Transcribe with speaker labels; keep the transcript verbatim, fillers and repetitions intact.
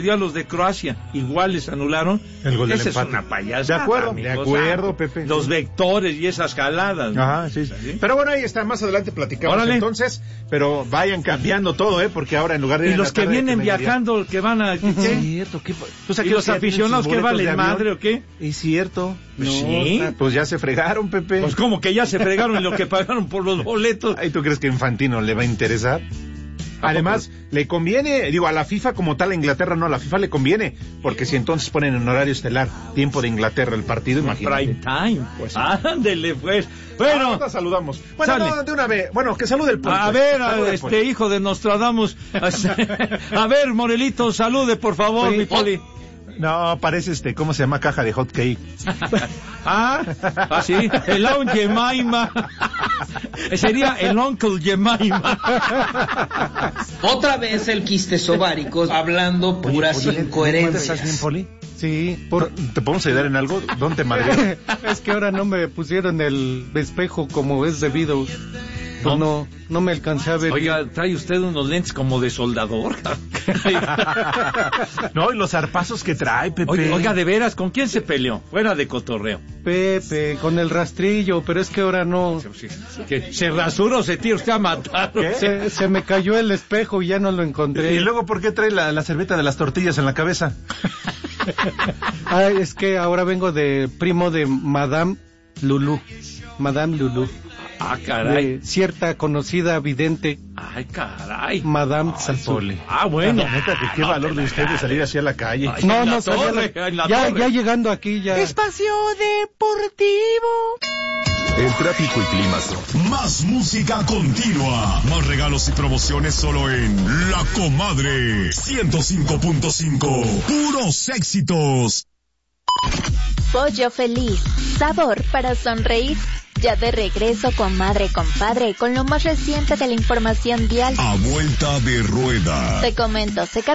Speaker 1: dio a los de Croacia, igual les anularon.
Speaker 2: El gol del
Speaker 1: Esa
Speaker 2: empate.
Speaker 1: es una payasada.
Speaker 2: De acuerdo,
Speaker 1: amigo,
Speaker 2: de acuerdo,
Speaker 1: o sea,
Speaker 2: Pepe.
Speaker 1: Los vectores y esas jaladas, ¿no?
Speaker 2: Ajá, sí.
Speaker 1: ¿Sí?
Speaker 2: Pero bueno, ahí está, más adelante platicamos.
Speaker 1: Órale.
Speaker 2: Entonces, pero vayan cambiando todo, ¿eh? Porque ahora en lugar de...
Speaker 1: Y
Speaker 2: ir en
Speaker 1: los
Speaker 2: la
Speaker 1: que
Speaker 2: tarde,
Speaker 1: vienen
Speaker 2: que
Speaker 1: viajando, que van a... ¿qué?
Speaker 2: Es cierto, ¿qué? Pues
Speaker 1: ¿Y
Speaker 2: aquí
Speaker 1: los
Speaker 2: ya tienen
Speaker 1: aficionados
Speaker 2: sus
Speaker 1: que
Speaker 2: boletos de
Speaker 1: valen
Speaker 2: avión.
Speaker 1: madre o qué?
Speaker 2: Es cierto.
Speaker 1: Pues
Speaker 2: No,
Speaker 1: sí.
Speaker 2: Pues ya se fregaron, Pepe.
Speaker 1: Pues como que ya se fregaron en lo que pagaron por los boletos.
Speaker 2: Ay, ¿tú crees que a Infantino le va a interesar? Además, le conviene, digo, a la FIFA como tal, a Inglaterra no, a la FIFA le conviene, porque si entonces ponen en horario estelar, tiempo de Inglaterra el partido, imagínate.
Speaker 1: Prime time.
Speaker 2: Pues sí.
Speaker 1: Ándele, pues. Bueno.
Speaker 2: Ahorita saludamos. Bueno,
Speaker 1: Sale.
Speaker 2: no, de una vez. Bueno, que salude el público.
Speaker 1: A ver, a
Speaker 2: Salude el
Speaker 1: este
Speaker 2: público.
Speaker 1: hijo de Nostradamus. A ver, Morelito, salude, por favor,
Speaker 2: Oye,
Speaker 1: mi poli.
Speaker 2: No, parece este, ¿cómo se llama? Caja de hot cake.
Speaker 1: Ah, ah, sí, el Aunt Jemima. Sería el Uncle Jemima.
Speaker 3: Otra vez el quistes ováricos hablando puras
Speaker 2: Oye, Poli,
Speaker 3: incoherencias.
Speaker 2: ¿estás bien, Poli?
Speaker 4: Sí, por...
Speaker 2: ¿Te podemos ayudar en algo? ¿Dónde te madre?
Speaker 4: es que ahora no me pusieron el espejo como es debido. Pues no, no me alcancé a ver.
Speaker 1: Oiga, trae usted unos lentes como de soldador.
Speaker 2: No, y los zarpazos que trae, Pepe.
Speaker 1: Oiga, oiga, de veras, ¿con quién se peleó? Fuera de cotorreo.
Speaker 4: Pepe, con el rastrillo, pero es que ahora no.
Speaker 1: Que se rasuró o se tira usted a matar.
Speaker 2: ¿Qué?
Speaker 4: Se, se me cayó el espejo y ya no lo encontré.
Speaker 2: Y luego, ¿por qué trae la, la servieta de las tortillas en la cabeza?
Speaker 4: Ah, es que ahora vengo de primo de Madame Lulú. Madame Lulú.
Speaker 1: Ah, caray.
Speaker 4: De cierta conocida vidente,
Speaker 1: Ay, caray.
Speaker 4: Madame
Speaker 2: Ay,
Speaker 4: Salsú.
Speaker 2: Poli.
Speaker 1: Ah, bueno.
Speaker 2: La neta, que qué valor de usted de salir así a la calle.
Speaker 1: Ay,
Speaker 4: No,
Speaker 1: en la
Speaker 4: no, salí a la-
Speaker 1: torre, en la
Speaker 4: ya,
Speaker 1: torre.
Speaker 4: ya llegando aquí ya.
Speaker 5: Espacio Deportivo.
Speaker 6: El tráfico y clima son
Speaker 7: Más música continua. Más regalos y promociones solo en La Comadre. ciento cinco punto cinco. Puros éxitos.
Speaker 8: Pollo Feliz, sabor para sonreír. Ya de regreso con Madre Compadre con lo más reciente de la información vial.
Speaker 7: A vuelta de rueda.
Speaker 8: Te comento, se